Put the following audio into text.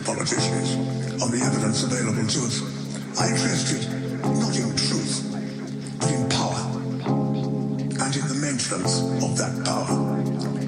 politicians on the evidence available to us are interested not in truth, but in power, and in the maintenance of that power.